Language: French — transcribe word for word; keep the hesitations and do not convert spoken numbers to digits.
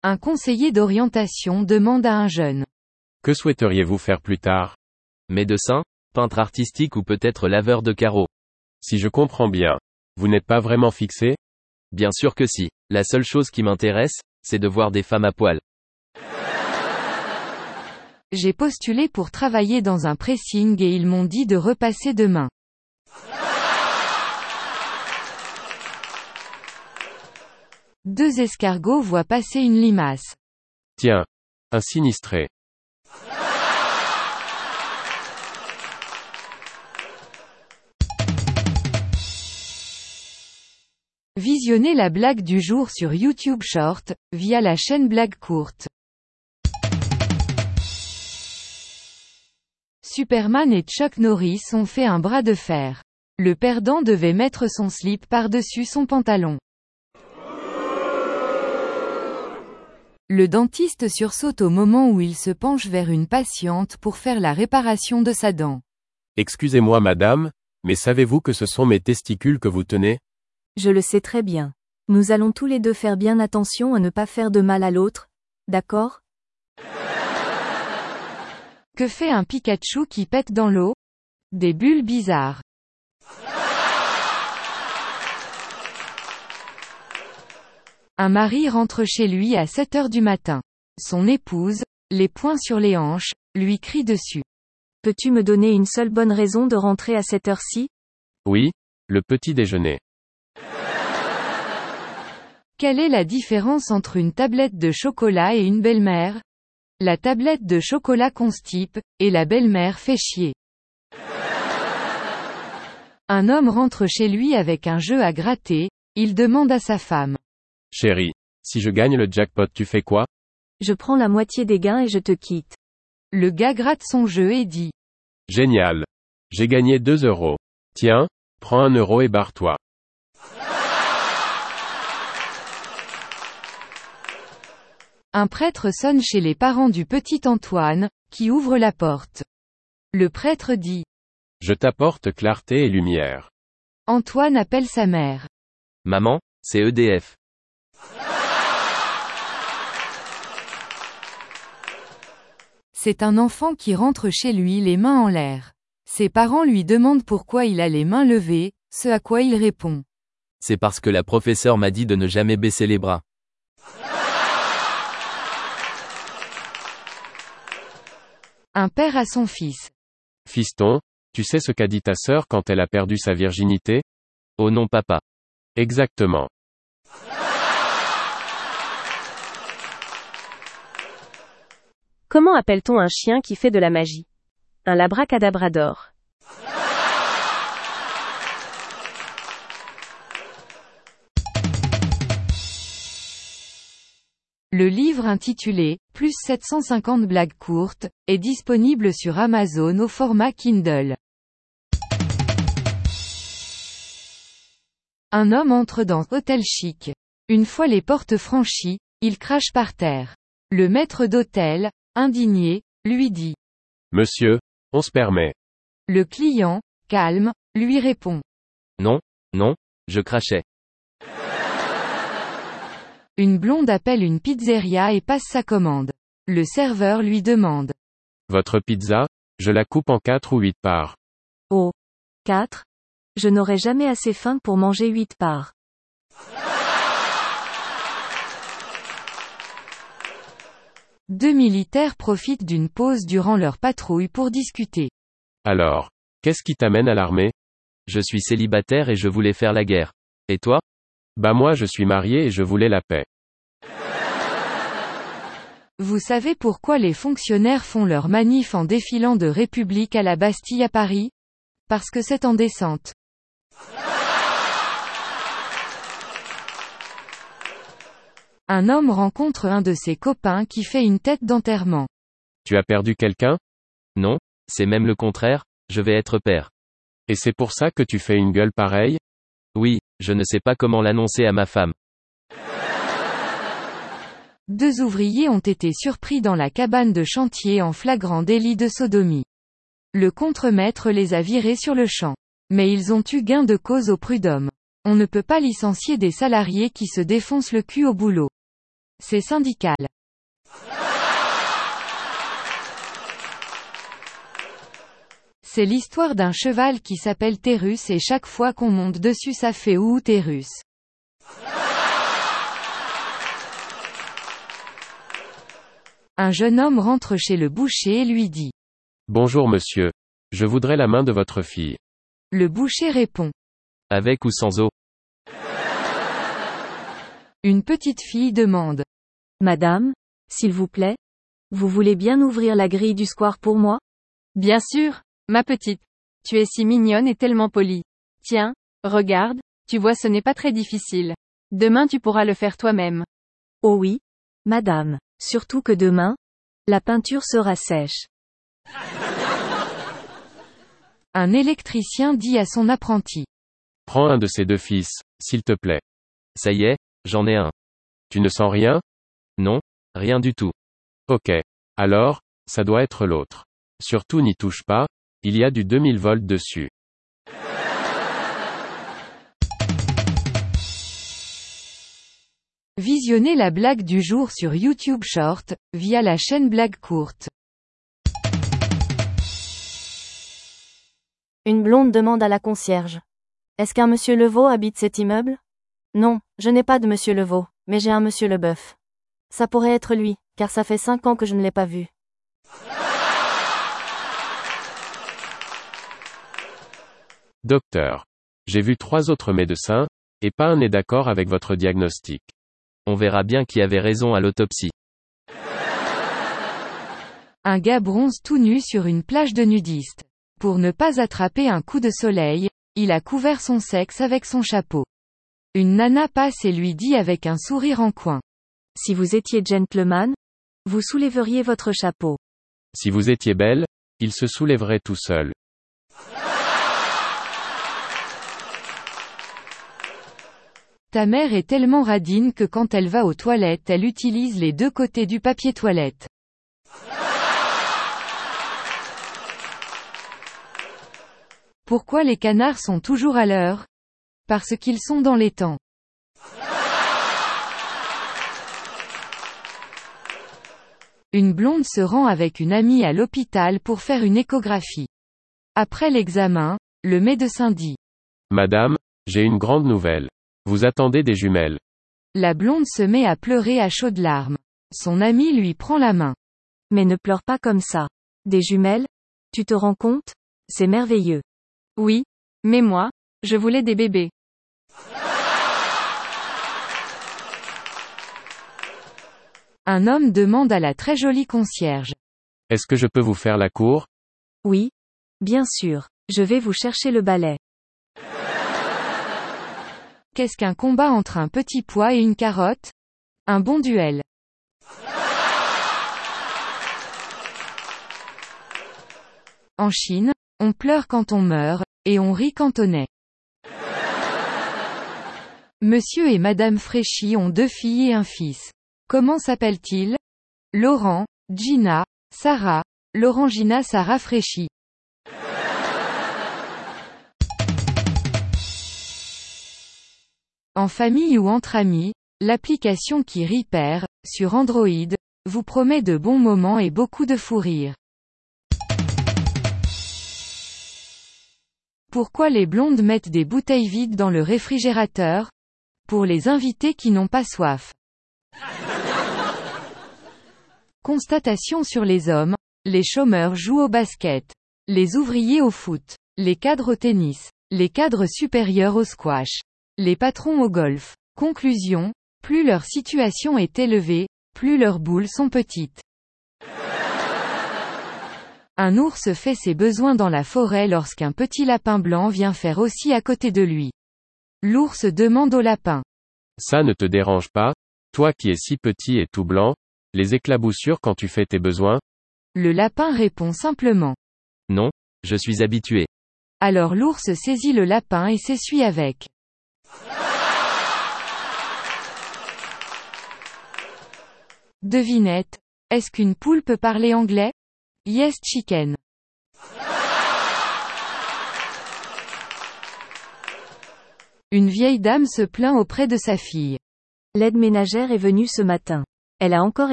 Un conseiller d'orientation demande à un jeune. Que souhaiteriez-vous faire plus tard? Médecin, peintre artistique ou peut-être laveur de carreaux. Si je comprends bien, vous n'êtes pas vraiment fixé? Bien sûr que si. La seule chose qui m'intéresse, c'est de voir des femmes à poil. J'ai postulé pour travailler dans un pressing et ils m'ont dit de repasser demain. Deux escargots voient passer une limace. Tiens, un sinistré. Visionnez la blague du jour sur YouTube Short, via la chaîne Blague Courte. Superman et Chuck Norris ont fait un bras de fer. Le perdant devait mettre son slip par-dessus son pantalon. Le dentiste sursaute au moment où il se penche vers une patiente pour faire la réparation de sa dent. Excusez-moi madame, mais savez-vous que ce sont mes testicules que vous tenez? Je le sais très bien. Nous allons tous les deux faire bien attention à ne pas faire de mal à l'autre, d'accord? Que fait un Pikachu qui pète dans l'eau? Des bulles bizarres. Un mari rentre chez lui à sept heures du matin. Son épouse, les poings sur les hanches, lui crie dessus. Peux-tu me donner une seule bonne raison de rentrer à cette heure-ci? Oui, le petit déjeuner. Quelle est la différence entre une tablette de chocolat et une belle-mère? La tablette de chocolat constipe, et la belle-mère fait chier. Un homme rentre chez lui avec un jeu à gratter, il demande à sa femme. Chérie, si je gagne le jackpot tu fais quoi? Je prends la moitié des gains et je te quitte. Le gars gratte son jeu et dit. Génial. J'ai gagné deux euros. Tiens, prends un euro et barre-toi. Un prêtre sonne chez les parents du petit Antoine, qui ouvre la porte. Le prêtre dit. Je t'apporte clarté et lumière. Antoine appelle sa mère. Maman, c'est E D F. C'est un enfant qui rentre chez lui les mains en l'air. Ses parents lui demandent pourquoi il a les mains levées, ce à quoi il répond. C'est parce que la professeure m'a dit de ne jamais baisser les bras. Un père à son fils. Fiston, tu sais ce qu'a dit ta sœur quand elle a perdu sa virginité? Oh non papa. Exactement. Comment appelle-t-on un chien qui fait de la magie? Un labracadabrador. Le livre intitulé « Plus sept cent cinquante blagues courtes » est disponible sur Amazon au format Kindle. Un homme entre dans Hôtel Chic. Une fois les portes franchies, il crache par terre. Le maître d'hôtel, indigné, lui dit. Monsieur, on se permet. Le client, calme, lui répond. Non, non, je crachais. Une blonde appelle une pizzeria et passe sa commande. Le serveur lui demande. Votre pizza, je la coupe en quatre ou huit parts. Oh. Quatre? Je n'aurai jamais assez faim pour manger huit parts. Deux militaires profitent d'une pause durant leur patrouille pour discuter. Alors, qu'est-ce qui t'amène à l'armée? Je suis célibataire et je voulais faire la guerre. Et toi? Bah moi je suis marié et je voulais la paix. Vous savez pourquoi les fonctionnaires font leur manif en défilant de République à la Bastille à Paris? Parce que c'est en descente. Un homme rencontre un de ses copains qui fait une tête d'enterrement. Tu as perdu quelqu'un? Non, c'est même le contraire, je vais être père. Et c'est pour ça que tu fais une gueule pareille? Oui, je ne sais pas comment l'annoncer à ma femme. Deux ouvriers ont été surpris dans la cabane de chantier en flagrant délit de sodomie. Le contremaître les a virés sur le champ. Mais ils ont eu gain de cause au prud'homme. On ne peut pas licencier des salariés qui se défoncent le cul au boulot. C'est syndical. C'est l'histoire d'un cheval qui s'appelle Térus et chaque fois qu'on monte dessus ça fait ouh Térus. Un jeune homme rentre chez le boucher et lui dit. Bonjour monsieur. Je voudrais la main de votre fille. Le boucher répond. Avec ou sans eau? Une petite fille demande. Madame, s'il vous plaît, vous voulez bien ouvrir la grille du square pour moi? Bien sûr, ma petite. Tu es si mignonne et tellement polie. Tiens, regarde, tu vois ce n'est pas très difficile. Demain tu pourras le faire toi-même. Oh oui, madame, surtout que demain, la peinture sera sèche. Un électricien dit à son apprenti. Prends un de ces deux fils, s'il te plaît. Ça y est, j'en ai un. Tu ne sens rien? Non, rien du tout. Ok. Alors, ça doit être l'autre. Surtout n'y touche pas, il y a du deux mille volts dessus. Visionnez la blague du jour sur YouTube Short, via la chaîne Blague Courte. Une blonde demande à la concierge. Est-ce qu'un monsieur Levaux habite cet immeuble? Non, je n'ai pas de monsieur Levaux, mais j'ai un monsieur Leboeuf. Ça pourrait être lui, car ça fait cinq ans que je ne l'ai pas vu. Docteur. J'ai vu trois autres médecins, et pas un n'est d'accord avec votre diagnostic. On verra bien qui avait raison à l'autopsie. Un gars bronze tout nu sur une plage de nudistes. Pour ne pas attraper un coup de soleil, il a couvert son sexe avec son chapeau. Une nana passe et lui dit avec un sourire en coin. Si vous étiez gentleman, vous soulèveriez votre chapeau. Si vous étiez belle, il se soulèverait tout seul. Ta mère est tellement radine que quand elle va aux toilettes elle utilise les deux côtés du papier toilette. Pourquoi les canards sont toujours à l'heure? Parce qu'ils sont dans les temps. Une blonde se rend avec une amie à l'hôpital pour faire une échographie. Après l'examen, le médecin dit. Madame, j'ai une grande nouvelle. Vous attendez des jumelles. La blonde se met à pleurer à chaudes larmes. Son amie lui prend la main. Mais ne pleure pas comme ça. Des jumelles? Tu te rends compte? C'est merveilleux. Oui, mais moi, je voulais des bébés. Un homme demande à la très jolie concierge. Est-ce que je peux vous faire la cour? Oui. Bien sûr. Je vais vous chercher le balai. Qu'est-ce qu'un combat entre un petit pois et une carotte? Un bon duel. En Chine, on pleure quand on meurt, et on rit quand on est. Monsieur et Madame Fréchy ont deux filles et un fils. Comment s'appellent-ils? Laurent, Gina, Sarah, Laurent Gina Sarah Fréchy. En famille ou entre amis, l'application qui rit perd, sur Android, vous promet de bons moments et beaucoup de fou rire. Pourquoi les blondes mettent des bouteilles vides dans le réfrigérateur? Pour les invités qui n'ont pas soif. Constatation sur les hommes, les chômeurs jouent au basket, les ouvriers au foot, les cadres au tennis, les cadres supérieurs au squash, les patrons au golf. Conclusion, plus leur situation est élevée, plus leurs boules sont petites. Un ours fait ses besoins dans la forêt lorsqu'un petit lapin blanc vient faire aussi à côté de lui. L'ours demande au lapin. Ça ne te dérange pas, toi qui es si petit et tout blanc, les éclaboussures quand tu fais tes besoins? Le lapin répond simplement. Non, je suis habitué. Alors l'ours saisit le lapin et s'essuie avec. Devinette. Est-ce qu'une poule peut parler anglais? Yes chicken. Une vieille dame se plaint auprès de sa fille. L'aide ménagère est venue ce matin. Elle a encore